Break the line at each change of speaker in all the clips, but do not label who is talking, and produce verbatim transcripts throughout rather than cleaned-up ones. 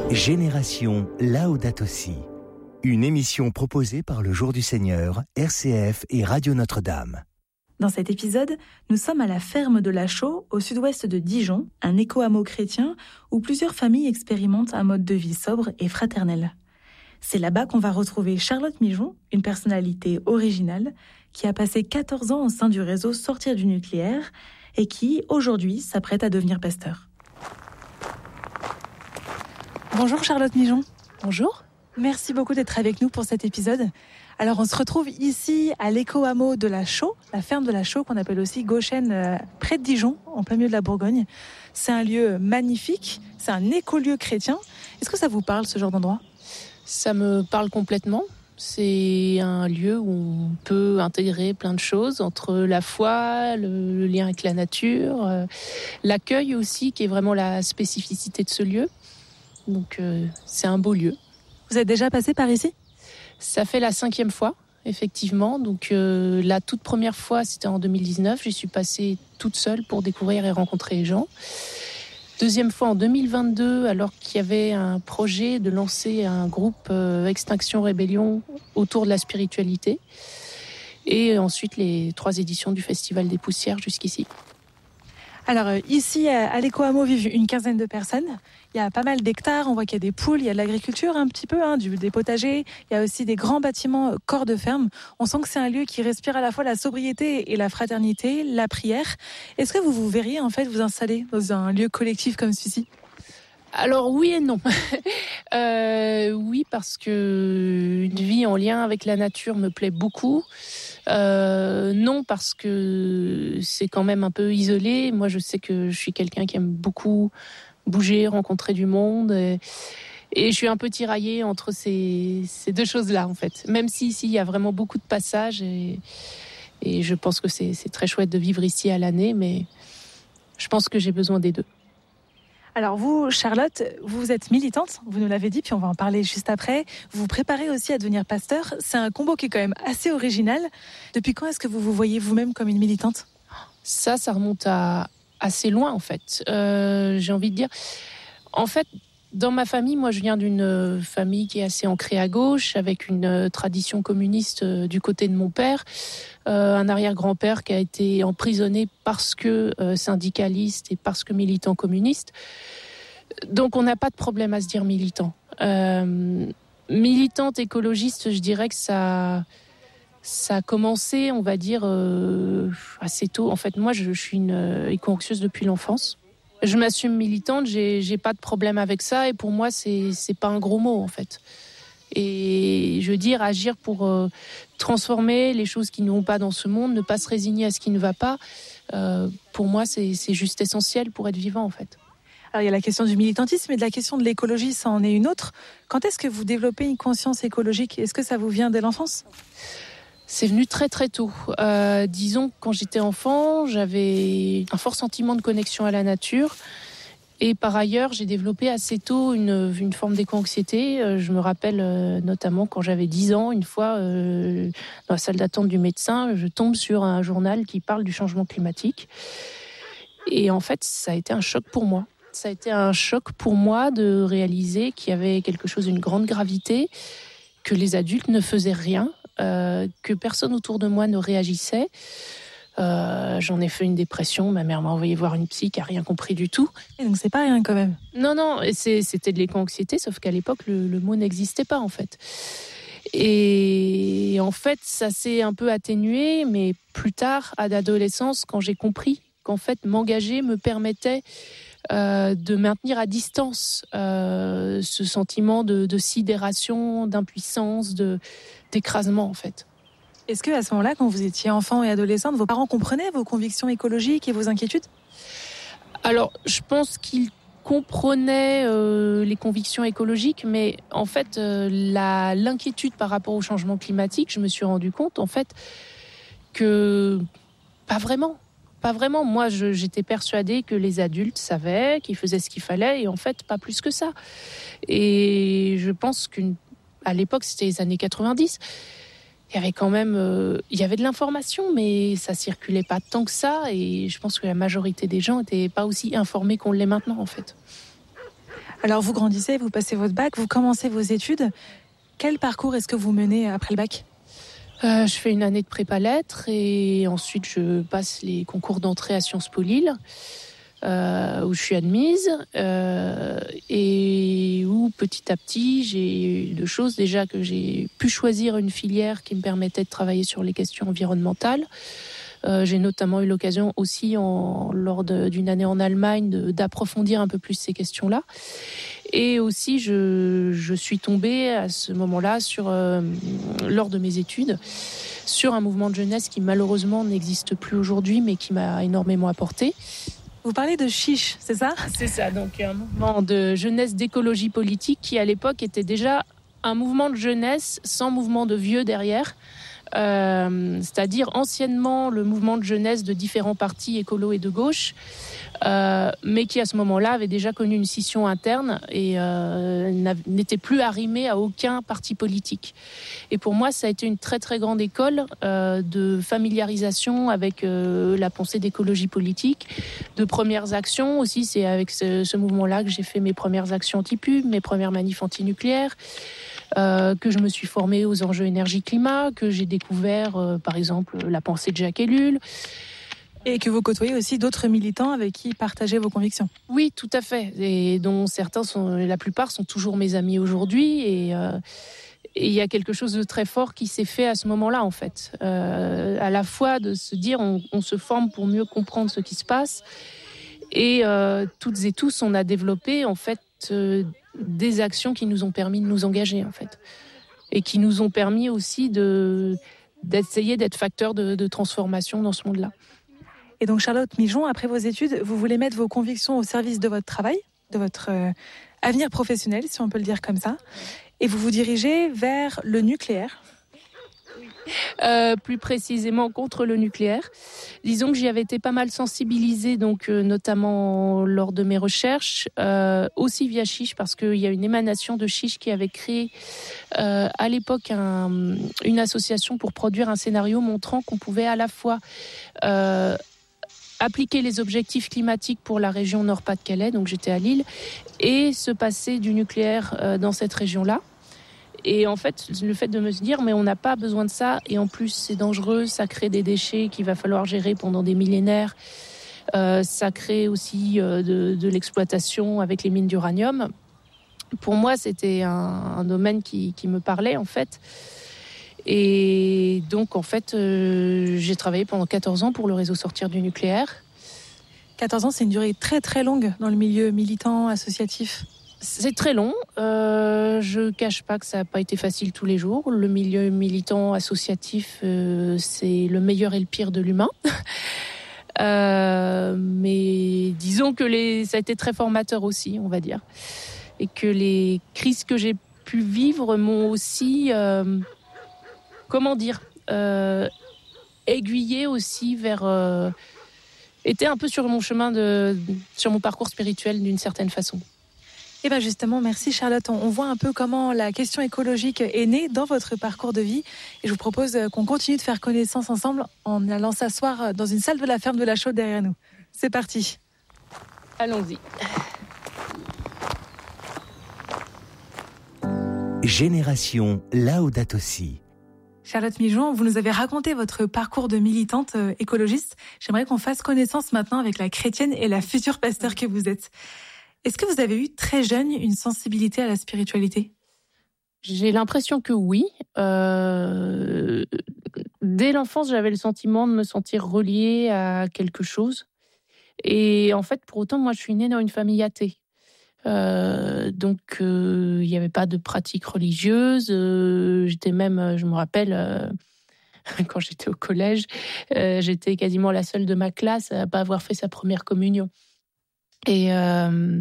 Génération Laudato Si, une émission proposée par le Jour du Seigneur, R C F et Radio Notre-Dame.
Dans cet épisode, nous sommes à la ferme de la Chaux, au sud-ouest de Dijon, un éco-hameau chrétien où plusieurs familles expérimentent un mode de vie sobre et fraternel. C'est là-bas qu'on va retrouver Charlotte Mijon, une personnalité originale qui a passé quatorze ans au sein du réseau Sortir du nucléaire et qui, aujourd'hui, s'apprête à devenir pasteur. Bonjour Charlotte Mijon.
Bonjour.
Merci beaucoup d'être avec nous pour cet épisode. Alors on se retrouve ici à l'éco-hameau de la Chaux, la ferme de la Chaux qu'on appelle aussi Gauchène, euh, près de Dijon, en plein milieu de la Bourgogne. C'est un lieu magnifique, c'est un écolieu chrétien. Est-ce que ça vous parle ce genre d'endroit ?
Ça me parle complètement. C'est un lieu où on peut intégrer plein de choses entre la foi, le, le lien avec la nature, euh, l'accueil aussi qui est vraiment la spécificité de ce lieu. Donc euh, c'est un beau lieu.
Vous êtes déjà passé par ici ?
Ça fait la cinquième fois, effectivement. Donc euh, la toute première fois, c'était en deux mille dix-neuf. J'y suis passée toute seule pour découvrir et rencontrer les gens. Deuxième fois en deux mille vingt-deux, alors qu'il y avait un projet de lancer un groupe euh, Extinction Rébellion autour de la spiritualité. Et ensuite les trois éditions du Festival des Poussières jusqu'ici.
Alors ici, à l'éco-hameau, vivent une quinzaine de personnes. Il y a pas mal d'hectares, on voit qu'il y a des poules, il y a de l'agriculture un petit peu, hein, du, des potagers. Il y a aussi des grands bâtiments corps de ferme. On sent que c'est un lieu qui respire à la fois la sobriété et la fraternité, la prière. Est-ce que vous vous verriez en fait vous installer dans un lieu collectif comme celui-ci ?
Alors oui et non. euh, oui, parce que une vie en lien avec la nature me plaît beaucoup. Euh, non, parce que c'est quand même un peu isolé. Moi, je sais que je suis quelqu'un qui aime beaucoup bouger, rencontrer du monde. Et, et je suis un peu tiraillée entre ces, ces deux choses-là, en fait. Même si ici, il y a vraiment beaucoup de passages. Et, et je pense que c'est, c'est très chouette de vivre ici à l'année. Mais je pense que j'ai besoin des deux.
Alors vous, Charlotte, vous êtes militante, vous nous l'avez dit, puis on va en parler juste après. Vous vous préparez aussi à devenir pasteur. C'est un combo qui est quand même assez original. Depuis quand est-ce que vous vous voyez vous-même comme une militante ?
Ça, ça remonte à assez loin en fait. Euh, j'ai envie de dire, en fait, dans ma famille, moi je viens d'une famille qui est assez ancrée à gauche, avec une tradition communiste du côté de mon père. Euh, un arrière-grand-père qui a été emprisonné parce que euh, syndicaliste et parce que militant communiste. Donc on n'a pas de problème à se dire militant. Euh, militante écologiste, je dirais que ça, ça a commencé, on va dire, euh, assez tôt. En fait, moi, je, je suis une euh, éco-anxieuse depuis l'enfance. Je m'assume militante, j'ai, j'ai pas de problème avec ça. Et pour moi, c'est, c'est pas un gros mot, en fait. Et je veux dire, agir pour euh, transformer les choses qui ne vont pas dans ce monde, ne pas se résigner à ce qui ne va pas, euh, pour moi, c'est, c'est juste essentiel pour être vivant, en fait.
Alors, il y a la question du militantisme et de la question de l'écologie, ça en est une autre. Quand est-ce que vous développez une conscience écologique ? Est-ce que ça vous vient dès l'enfance ?
C'est venu très très tôt. Euh, disons que quand j'étais enfant, j'avais un fort sentiment de connexion à la nature. Et par ailleurs, j'ai développé assez tôt une, une forme d'éco-anxiété. Je me rappelle euh, notamment quand j'avais dix ans, une fois, euh, dans la salle d'attente du médecin, je tombe sur un journal qui parle du changement climatique. Et en fait, ça a été un choc pour moi. Ça a été un choc pour moi de réaliser qu'il y avait quelque chose d'une grande gravité, que les adultes ne faisaient rien, euh, que personne autour de moi ne réagissait. Euh, j'en ai fait une dépression, ma mère m'a envoyé voir une psy qui n'a rien compris du tout.
Et donc c'est pas rien quand même.
Non, non, c'est, c'était de l'éco-anxiété, sauf qu'à l'époque, le, le mot n'existait pas en fait. Et en fait, ça s'est un peu atténué, mais plus tard, à l'adolescence, quand j'ai compris qu'en fait, m'engager me permettait euh, de maintenir à distance euh, ce sentiment de, de sidération, d'impuissance, de, d'écrasement en fait.
Est-ce que à ce moment-là, quand vous étiez enfant et adolescente, vos parents comprenaient vos convictions écologiques et vos inquiétudes ?
Alors, je pense qu'ils comprenaient euh, les convictions écologiques, mais en fait, euh, la, l'inquiétude par rapport au changement climatique, je me suis rendu compte en fait que pas vraiment. Pas vraiment. Moi, je, j'étais persuadée que les adultes savaient, qu'ils faisaient ce qu'il fallait, et en fait, pas plus que ça. Et je pense qu'à l'époque, c'était les années quatre-vingt-dix. Il y avait quand même, euh, il y avait de l'information, mais ça circulait pas tant que ça. Et je pense que la majorité des gens n'étaient pas aussi informés qu'on l'est maintenant, en fait.
Alors vous grandissez, vous passez votre bac, vous commencez vos études. Quel parcours est-ce que vous menez après le bac ?
euh, Je fais une année de prépa lettres et ensuite je passe les concours d'entrée à Sciences Po Lille, euh, où je suis admise euh, et où petit à petit j'ai eu deux choses. Déjà que j'ai pu choisir une filière qui me permettait de travailler sur les questions environnementales. Euh, j'ai notamment eu l'occasion aussi, en, lors de, d'une année en Allemagne, de, d'approfondir un peu plus ces questions-là. Et aussi, je, je suis tombée à ce moment-là, sur, euh, lors de mes études, sur un mouvement de jeunesse qui malheureusement n'existe plus aujourd'hui, mais qui m'a énormément apporté.
Vous parlez de Chiche, c'est ça ?
C'est ça, donc un mouvement de jeunesse d'écologie politique qui, à l'époque, était déjà un mouvement de jeunesse sans mouvement de vieux derrière. Euh, c'est-à-dire anciennement le mouvement de jeunesse de différents partis écolos et de gauche, euh, mais qui à ce moment-là avait déjà connu une scission interne et euh, n'était plus arrimé à aucun parti politique. Et pour moi, ça a été une très très grande école euh, de familiarisation avec euh, la pensée d'écologie politique, de premières actions aussi. C'est avec ce, ce mouvement-là que j'ai fait mes premières actions anti-pub, mes premières manifs anti-nucléaires. Euh, que je me suis formée aux enjeux énergie-climat, que j'ai découvert, euh, par exemple, la pensée de Jacques Ellul.
Et que vous côtoyez aussi d'autres militants avec qui partagez vos convictions.
Oui, tout à fait. Et dont certains, sont, la plupart, sont toujours mes amis aujourd'hui. Et euh, il y a quelque chose de très fort qui s'est fait à ce moment-là, en fait. Euh, à la fois de se dire, on, on se forme pour mieux comprendre ce qui se passe. Et euh, toutes et tous, on a développé, en fait, euh, des actions qui nous ont permis de nous engager, en fait. Et qui nous ont permis aussi de, d'essayer d'être facteurs de, de transformation dans ce monde-là.
Et donc, Charlotte Mijon, après vos études, vous voulez mettre vos convictions au service de votre travail, de votre euh, avenir professionnel, si on peut le dire comme ça. Et vous vous dirigez vers le nucléaire.
Euh, plus précisément contre le nucléaire. Disons que j'y avais été pas mal sensibilisée, donc, euh, notamment lors de mes recherches, euh, aussi via Chiche, parce qu'il y a une émanation de Chiche qui avait créé euh, à l'époque un, une association pour produire un scénario montrant qu'on pouvait à la fois euh, appliquer les objectifs climatiques pour la région Nord-Pas-de-Calais, donc j'étais à Lille, et se passer du nucléaire euh, dans cette région-là. Et en fait, le fait de me dire, mais on n'a pas besoin de ça, et en plus c'est dangereux, ça crée des déchets qu'il va falloir gérer pendant des millénaires, euh, ça crée aussi euh, de, de l'exploitation avec les mines d'uranium. Pour moi, c'était un, un domaine qui, qui me parlait, en fait. Et donc, en fait, euh, j'ai travaillé pendant quatorze ans pour le réseau Sortir du nucléaire.
quatorze ans, c'est une durée très très longue dans le milieu militant, associatif.
C'est très long. Euh, je ne cache pas que ça n'a pas été facile tous les jours. Le milieu militant associatif, euh, c'est le meilleur et le pire de l'humain. euh, mais disons que les, ça a été très formateur aussi, on va dire. Et que les crises que j'ai pu vivre m'ont aussi, euh, comment dire, euh, aiguillé aussi vers... Euh, était un peu sur mon chemin, de, sur mon parcours spirituel d'une certaine façon.
Et bien justement, merci Charlotte. On voit un peu comment la question écologique est née dans votre parcours de vie. Et je vous propose qu'on continue de faire connaissance ensemble en allant s'asseoir dans une salle de la ferme de la Chaude derrière nous. C'est parti.
Allons-y.
Génération Laudato Si.
Charlotte Mijon, vous nous avez raconté votre parcours de militante écologiste. J'aimerais qu'on fasse connaissance maintenant avec la chrétienne et la future pasteur que vous êtes. Est-ce que vous avez eu très jeune une sensibilité à la spiritualité ?
J'ai l'impression que oui. Euh, dès l'enfance, j'avais le sentiment de me sentir reliée à quelque chose. Et en fait, pour autant, moi, je suis née dans une famille athée. Euh, donc, euh, il n'y avait pas de pratique religieuse. Euh, j'étais même, je me rappelle, euh, quand j'étais au collège, euh, j'étais quasiment la seule de ma classe à ne pas avoir fait sa première communion. Et, euh,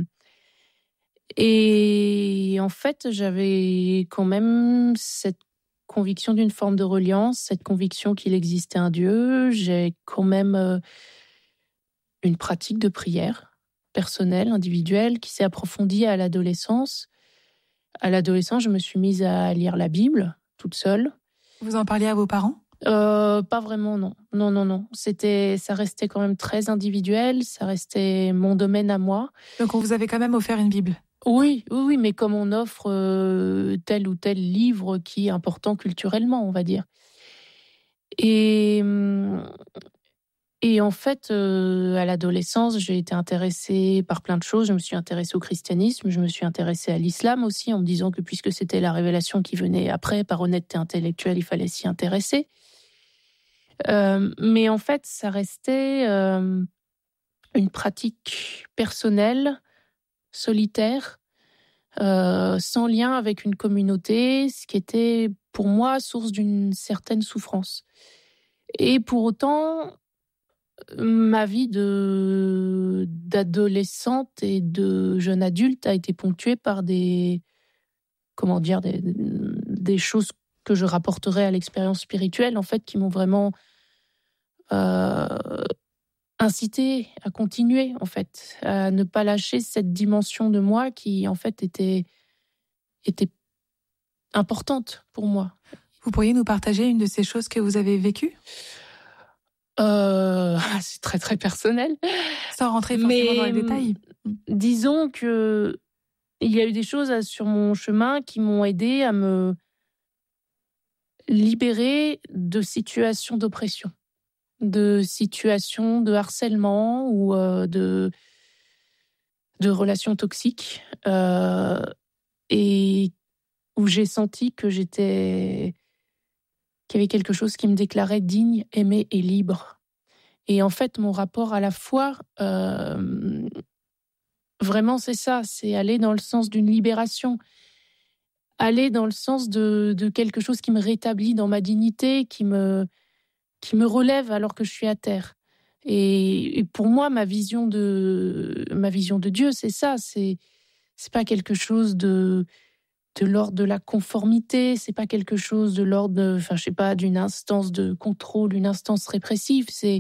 et en fait, j'avais quand même cette conviction d'une forme de reliance, cette conviction qu'il existait un Dieu. J'ai quand même euh, une pratique de prière personnelle, individuelle, qui s'est approfondie à l'adolescence. À l'adolescence, je me suis mise à lire la Bible, toute seule.
Vous en parliez à vos parents ?
Euh, pas vraiment, non. Non, non, non. C'était, ça restait quand même très individuel, ça restait mon domaine à moi.
Donc on vous avait quand même offert une Bible ?
Oui, oui, oui, mais comme on offre euh, tel ou tel livre qui est important culturellement, on va dire. Et, hum, et en fait, euh, à l'adolescence, j'ai été intéressée par plein de choses. Je me suis intéressée au christianisme, je me suis intéressée à l'islam aussi, en me disant que puisque c'était la révélation qui venait après, par honnêteté intellectuelle, il fallait s'y intéresser. Euh, mais en fait, ça restait euh, une pratique personnelle, solitaire, euh, sans lien avec une communauté, ce qui était pour moi source d'une certaine souffrance. Et pour autant, ma vie de d'adolescente et de jeune adulte a été ponctuée par des comment dire des, des choses que je rapporterai à l'expérience spirituelle en fait qui m'ont vraiment euh, incité à continuer en fait, à ne pas lâcher cette dimension de moi qui en fait était était importante pour moi.
Vous pourriez nous partager une de ces choses que vous avez vécues ?
Euh, c'est très très personnel.
Sans rentrer forcément dans les détails.
Disons que il y a eu des choses sur mon chemin qui m'ont aidé à me libérer de situations d'oppression, de situations de harcèlement ou euh, de de relations toxiques, euh, et où j'ai senti que j'étais qu'il y avait quelque chose qui me déclarait digne, aimée et libre. Et en fait, mon rapport à la foi, euh, vraiment, c'est ça, c'est aller dans le sens d'une libération, aller dans le sens de, de quelque chose qui me rétablit dans ma dignité, qui me, qui me relève alors que je suis à terre. Et, et pour moi, ma vision de, ma vision de Dieu, c'est ça, c'est, c'est pas quelque chose de... de l'ordre de la conformité, c'est pas quelque chose de l'ordre, de, enfin, je sais pas, d'une instance de contrôle, une instance répressive, c'est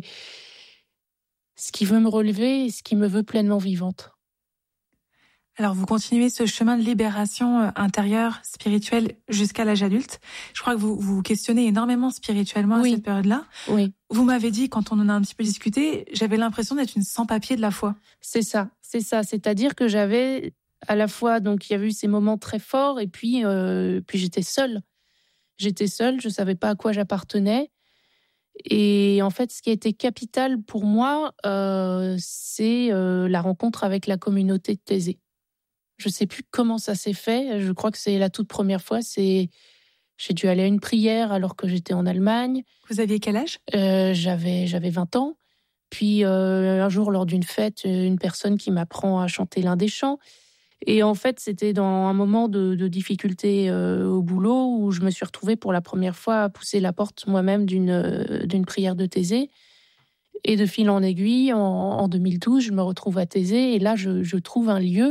ce qui veut me relever et ce qui me veut pleinement vivante.
Alors, vous continuez ce chemin de libération intérieure, spirituelle, jusqu'à l'âge adulte. Je crois que vous vous questionnez énormément spirituellement
oui.
à cette période-là.
Oui.
Vous m'avez dit, quand on en a un petit peu discuté, j'avais l'impression d'être une sans-papier de la foi.
C'est ça, c'est ça. C'est-à-dire que j'avais à la fois, donc il y a eu ces moments très forts et puis, euh, puis j'étais seule. J'étais seule, je ne savais pas à quoi j'appartenais. Et en fait, ce qui a été capital pour moi, euh, c'est euh, la rencontre avec la communauté de Thésée. Je ne sais plus comment ça s'est fait. Je crois que c'est la toute première fois. C'est... J'ai dû aller à une prière alors que j'étais en Allemagne.
Vous aviez quel âge ?
euh, j'avais, j'avais vingt ans. Puis euh, un jour, lors d'une fête, une personne qui m'apprend à chanter l'un des chants. Et en fait, c'était dans un moment de, de difficulté euh, au boulot où je me suis retrouvée pour la première fois à pousser la porte moi-même d'une, euh, d'une prière de Thésée. Et de fil en aiguille, en, en deux mille douze, je me retrouve à Thésée. Et là, je, je trouve un lieu,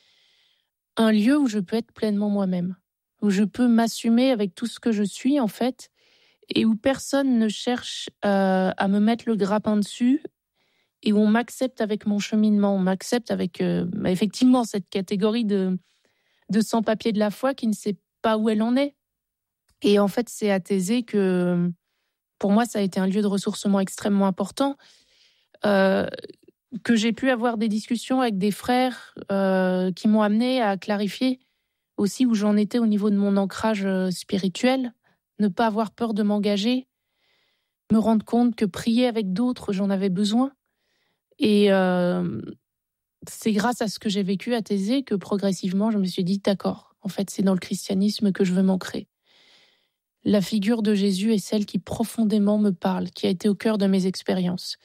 un lieu où je peux être pleinement moi-même, où je peux m'assumer avec tout ce que je suis, en fait, et où personne ne cherche euh, à me mettre le grappin dessus, et où on m'accepte avec mon cheminement, on m'accepte avec euh, effectivement cette catégorie de, de sans-papiers de la foi qui ne sait pas où elle en est. Et en fait, c'est à Thésée que, pour moi, ça a été un lieu de ressourcement extrêmement important, euh, que j'ai pu avoir des discussions avec des frères euh, qui m'ont amené à clarifier aussi où j'en étais au niveau de mon ancrage spirituel, ne pas avoir peur de m'engager, me rendre compte que prier avec d'autres, j'en avais besoin. Et euh, c'est grâce à ce que j'ai vécu à Thésée que progressivement, je me suis dit, d'accord, en fait, c'est dans le christianisme que je veux m'ancrer. La figure de Jésus est celle qui profondément me parle, qui a été au cœur de mes expériences.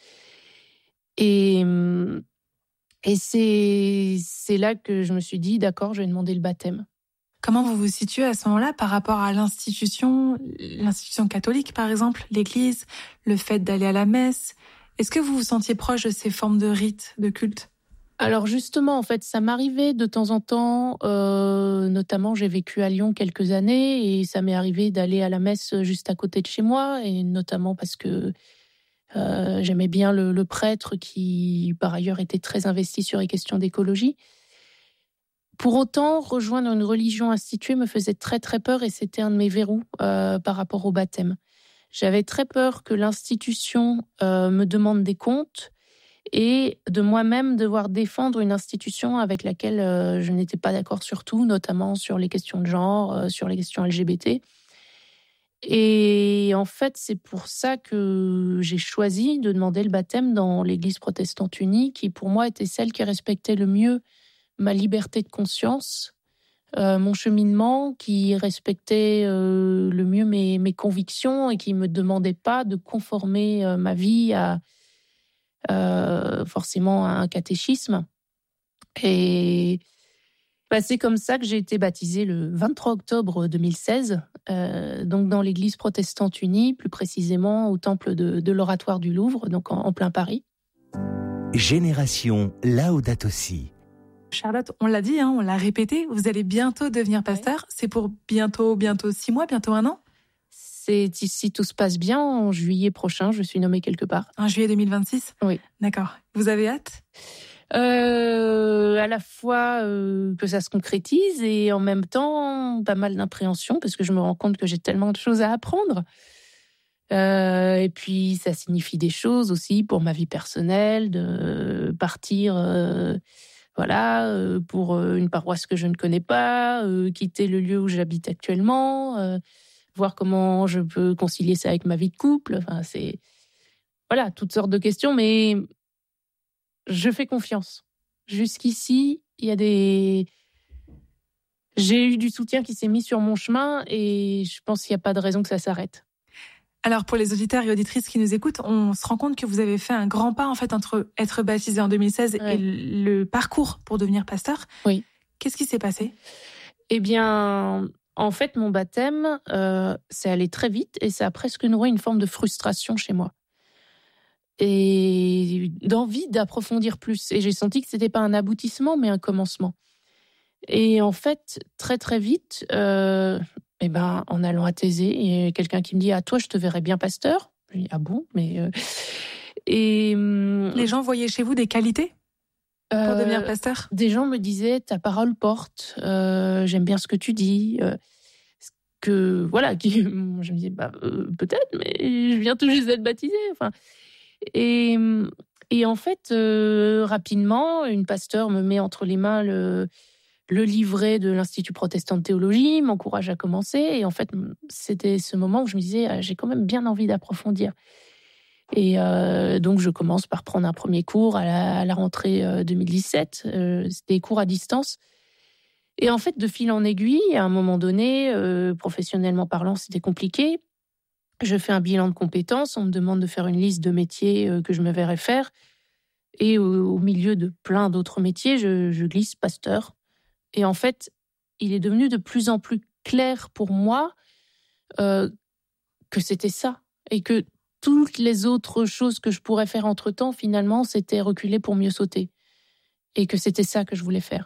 Et, et c'est, c'est là que je me suis dit, d'accord, je vais demander le baptême.
Comment vous vous situez à ce moment-là par rapport à l'institution, l'institution catholique, par exemple, l'Église, le fait d'aller à la messe ? Est-ce que vous vous sentiez proche de ces formes de rites, de culte ?
Alors justement, en fait, ça m'arrivait de temps en temps, euh, notamment j'ai vécu à Lyon quelques années et ça m'est arrivé d'aller à la messe juste à côté de chez moi, et notamment parce que euh, j'aimais bien le, le prêtre qui, par ailleurs, était très investi sur les questions d'écologie. Pour autant, rejoindre une religion instituée me faisait très très peur et c'était un de mes verrous euh, par rapport au baptême. J'avais très peur que l'institution euh, me demande des comptes et de moi-même devoir défendre une institution avec laquelle euh, je n'étais pas d'accord sur tout, notamment sur les questions de genre, euh, sur les questions L G B T. Et en fait, c'est pour ça que j'ai choisi de demander le baptême dans l'Église protestante unie, qui pour moi était celle qui respectait le mieux ma liberté de conscience, euh, mon cheminement, qui respectait euh, le mieux mes, mes convictions et qui ne me demandait pas de conformer euh, ma vie à euh, forcément à un catéchisme. Et bah, c'est comme ça que j'ai été baptisée le vingt-trois octobre deux mille seize, euh, donc dans l'Église protestante unie, plus précisément au temple de, de l'Oratoire du Louvre, donc en, en plein Paris.
Génération Laudato Si.
Charlotte, on l'a dit, hein, on l'a répété, vous allez bientôt devenir pasteur. Oui. C'est pour bientôt, bientôt six mois, bientôt un an?
C'est, si tout se passe bien, en juillet prochain, je suis nommée quelque part.
En juillet deux mille vingt-six?
Oui.
D'accord. Vous avez hâte?
Euh, à la fois euh, que ça se concrétise et en même temps pas mal d'appréhension parce que je me rends compte que j'ai tellement de choses à apprendre. Euh, et puis ça signifie des choses aussi pour ma vie personnelle, de partir euh, voilà, euh, pour une paroisse que je ne connais pas, euh, quitter le lieu où j'habite actuellement, euh, voir comment je peux concilier ça avec ma vie de couple. Enfin, c'est voilà, toutes sortes de questions, mais je fais confiance. Jusqu'ici, il y a des... J'ai eu du soutien qui s'est mis sur mon chemin et je pense qu'il n'y a pas de raison que ça s'arrête.
Alors, pour les auditeurs et auditrices qui nous écoutent, on se rend compte que vous avez fait un grand pas, en fait, entre être baptisé en deux mille seize ouais. et le parcours pour devenir pasteur.
Oui.
Qu'est-ce qui s'est passé?
Eh bien, en fait, mon baptême, euh, c'est allé très vite et ça a presque nourri une forme de frustration chez moi. Et d'envie d'approfondir plus. Et j'ai senti que c'était pas un aboutissement, mais un commencement. Et en fait, très très vite, euh, eh ben, en allant à Thésée, il y a quelqu'un qui me dit « Ah, toi, je te verrais bien pasteur ?» Je dis « Ah bon ?» mais euh... et
les gens voyaient chez vous des qualités pour euh, devenir pasteur?
Des gens me disaient « Ta parole porte, euh, j'aime bien ce que tu dis. Euh, » que voilà, qui, je me disais bah, euh, « Peut-être, mais je viens tout juste d'être baptisée. » Enfin. Et, et en fait, euh, rapidement, une pasteur me met entre les mains le, le livret de l'Institut protestant de théologie, m'encourage à commencer. Et en fait, c'était ce moment où je me disais, ah, j'ai quand même bien envie d'approfondir. Et euh, donc, je commence par prendre un premier cours à la, à la rentrée euh, deux mille dix-sept. Euh, c'était des cours à distance. Et en fait, de fil en aiguille, à un moment donné, euh, professionnellement parlant, c'était compliqué. Je fais un bilan de compétences, on me demande de faire une liste de métiers que je me verrais faire. Et au, au milieu de plein d'autres métiers, je, je glisse pasteur. Et en fait, il est devenu de plus en plus clair pour moi euh, que c'était ça. Et que toutes les autres choses que je pourrais faire entre-temps, finalement, c'était reculer pour mieux sauter. Et que c'était ça que je voulais faire.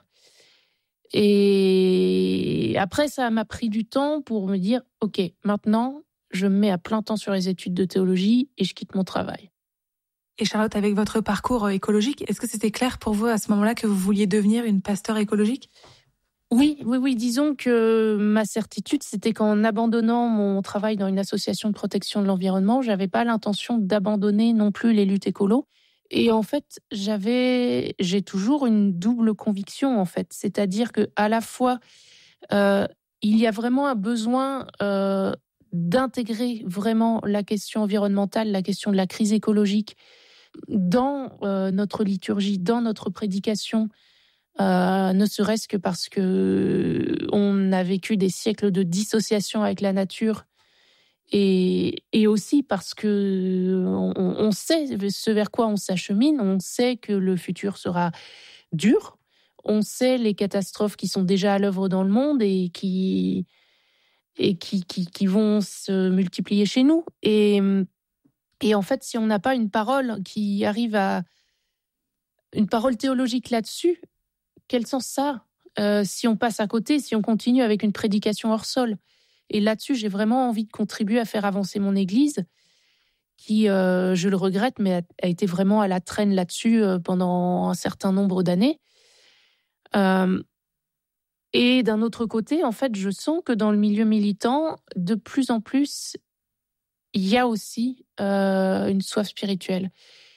Et après, ça m'a pris du temps pour me dire, OK, maintenant... je me mets à plein temps sur les études de théologie et je quitte mon travail.
Et Charlotte, avec votre parcours écologique, est-ce que c'était clair pour vous à ce moment-là que vous vouliez devenir une pasteur écologique?
Oui, oui, oui. Disons que ma certitude, c'était qu'en abandonnant mon travail dans une association de protection de l'environnement, j'avais pas l'intention d'abandonner non plus les luttes écolo. Et en fait, j'avais, j'ai toujours une double conviction, en fait. C'est-à-dire que à la fois, euh, il y a vraiment un besoin euh, d'intégrer vraiment la question environnementale, la question de la crise écologique dans euh, notre liturgie, dans notre prédication, euh, ne serait-ce que parce que on a vécu des siècles de dissociation avec la nature et, et aussi parce que on, on sait ce vers quoi on s'achemine, on sait que le futur sera dur, on sait les catastrophes qui sont déjà à l'œuvre dans le monde et qui et qui, qui, qui vont se multiplier chez nous. Et, et en fait, si on n'a pas une parole qui arrive à... une parole théologique là-dessus, quel sens ça a euh, si on passe à côté, si on continue avec une prédication hors sol? Et là-dessus, j'ai vraiment envie de contribuer à faire avancer mon Église, qui, euh, je le regrette, mais a, a été vraiment à la traîne là-dessus euh, pendant un certain nombre d'années. Euh, Et d'un autre côté, en fait, je sens que dans le milieu militant, de plus en plus, il y a aussi euh, une soif spirituelle.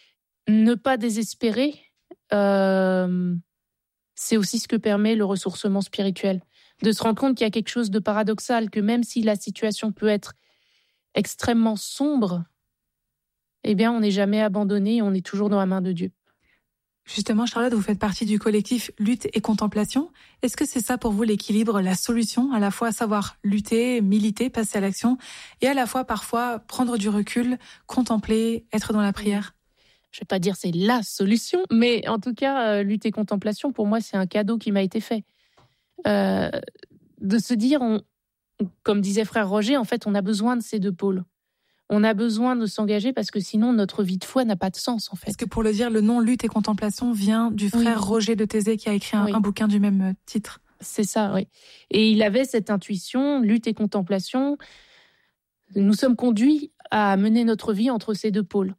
ne pas désespérer, euh, c'est aussi ce que permet le ressourcement spirituel. De se rendre compte qu'il y a quelque chose de paradoxal, que même si la situation peut être extrêmement sombre, eh bien, on n'est jamais abandonné, on est toujours dans la main de Dieu.
Justement, Charlotte, vous faites partie du collectif Lutte et Contemplation. Est-ce que c'est ça pour vous l'équilibre, la solution, à la fois savoir lutter, militer, passer à l'action, et à la fois parfois prendre du recul, contempler, être dans la prière ?
Je ne vais pas dire c'est la solution, mais en tout cas, euh, Lutte et Contemplation, pour moi, c'est un cadeau qui m'a été fait. Euh, de se dire, on, comme disait frère Roger, en fait, on a besoin de ces deux pôles. On a besoin de s'engager parce que sinon, notre vie de foi n'a pas de sens, en fait.
Parce que pour le dire, le nom Lutte et Contemplation vient du frère oui. Roger de Thésée qui a écrit un, oui. un bouquin du même titre.
C'est ça, oui. Et il avait cette intuition, Lutte et Contemplation. Nous sommes conduits à mener notre vie entre ces deux pôles.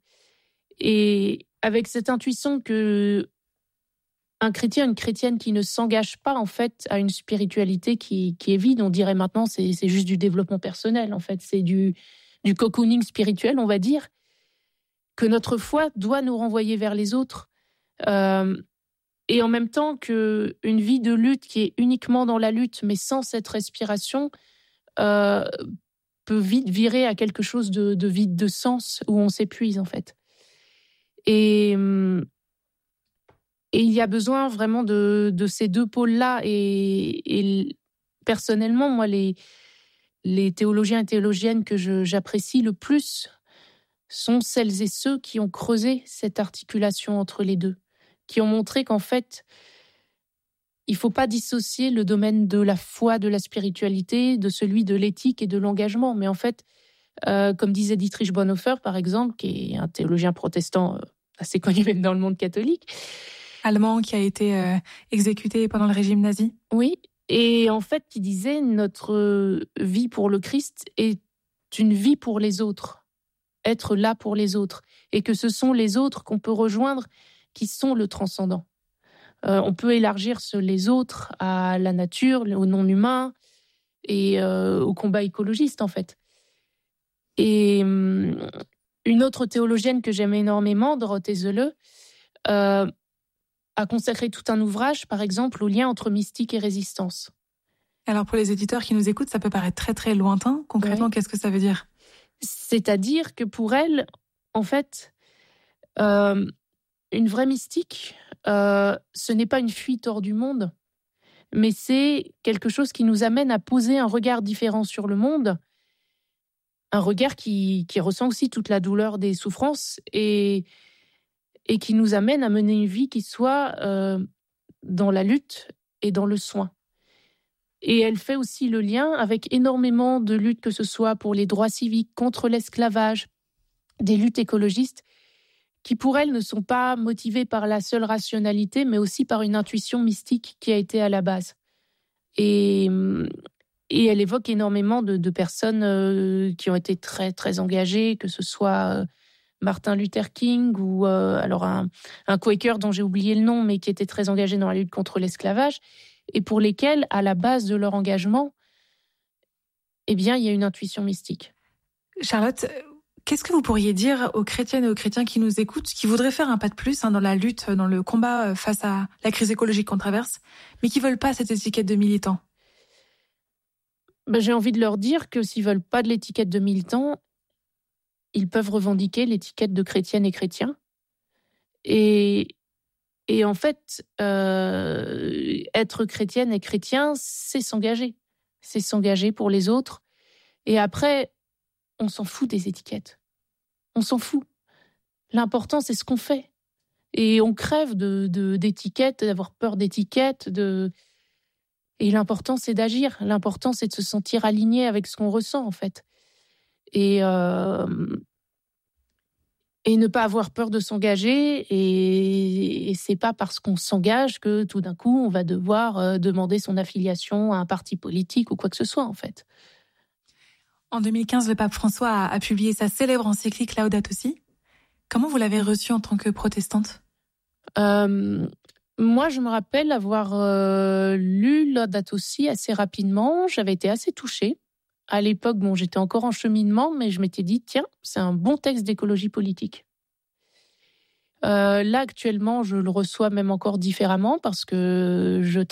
Et avec cette intuition que un chrétien, une chrétienne qui ne s'engage pas en fait à une spiritualité qui, qui est vide, on dirait maintenant c'est, c'est juste du développement personnel en fait, c'est du, du cocooning spirituel on va dire, que notre foi doit nous renvoyer vers les autres euh, et en même temps qu'une vie de lutte qui est uniquement dans la lutte mais sans cette respiration euh, peut vite virer à quelque chose de, de vide de sens où on s'épuise en fait. Et... Et il y a besoin vraiment de, de ces deux pôles-là. Et, et personnellement, moi, les, les théologiens et théologiennes que je, j'apprécie le plus sont celles et ceux qui ont creusé cette articulation entre les deux, qui ont montré qu'en fait, il ne faut pas dissocier le domaine de la foi, de la spiritualité, de celui de l'éthique et de l'engagement. Mais en fait, euh, comme disait Dietrich Bonhoeffer, par exemple, qui est un théologien protestant assez connu même dans le monde catholique,
allemand qui a été euh, exécuté pendant le régime nazi.
Oui, et en fait, qui disait notre vie pour le Christ est une vie pour les autres, être là pour les autres, et que ce sont les autres qu'on peut rejoindre qui sont le transcendant. Euh, on peut élargir ce les autres à la nature, au non-humain et euh, au combat écologiste en fait. Et hum, une autre théologienne que j'aime énormément, Dorothée Sölle, euh, a consacré tout un ouvrage, par exemple, au lien entre mystique et résistance.
Alors, pour les éditeurs qui nous écoutent, ça peut paraître très, très lointain. Concrètement, ouais. Qu'est-ce que ça veut dire ?
C'est-à-dire que pour elle, en fait, euh, une vraie mystique, euh, ce n'est pas une fuite hors du monde, mais c'est quelque chose qui nous amène à poser un regard différent sur le monde, un regard qui, qui ressent aussi toute la douleur des souffrances et... et qui nous amène à mener une vie qui soit euh, dans la lutte et dans le soin. Et elle fait aussi le lien avec énormément de luttes, que ce soit pour les droits civiques, contre l'esclavage, des luttes écologistes, qui pour elle ne sont pas motivées par la seule rationalité, mais aussi par une intuition mystique qui a été à la base. Et, et elle évoque énormément de, de personnes euh, qui ont été très, très engagées, que ce soit... Euh, Martin Luther King ou euh, alors un, un Quaker dont j'ai oublié le nom mais qui était très engagé dans la lutte contre l'esclavage et pour lesquels, à la base de leur engagement, eh bien, il y a une intuition mystique.
Charlotte, qu'est-ce que vous pourriez dire aux chrétiennes et aux chrétiens qui nous écoutent, qui voudraient faire un pas de plus hein, dans la lutte, dans le combat face à la crise écologique qu'on traverse, mais qui ne veulent pas cette étiquette de militant ?
Ben, j'ai envie de leur dire que s'ils ne veulent pas de l'étiquette de militant, ils peuvent revendiquer l'étiquette de chrétienne et chrétien. Et, et en fait, euh, être chrétienne et chrétien, c'est s'engager. C'est s'engager pour les autres. Et après, on s'en fout des étiquettes. On s'en fout. L'important, c'est ce qu'on fait. Et on crève de, de, d'étiquettes, d'avoir peur d'étiquettes. De... Et l'important, c'est d'agir. L'important, c'est de se sentir aligné avec ce qu'on ressent, en fait. Et, euh, et ne pas avoir peur de s'engager. Et, et c'est pas parce qu'on s'engage que tout d'un coup, on va devoir euh, demander son affiliation à un parti politique ou quoi que ce soit, en fait.
En deux mille quinze, le pape François a, a publié sa célèbre encyclique Laudato Si. Comment vous l'avez reçue en tant que protestante ?
euh, Moi, je me rappelle avoir euh, lu Laudato Si assez rapidement. J'avais été assez touchée. À l'époque, bon, j'étais encore en cheminement, mais je m'étais dit, tiens, c'est un bon texte d'écologie politique. Euh, là, actuellement, je le reçois même encore différemment parce que je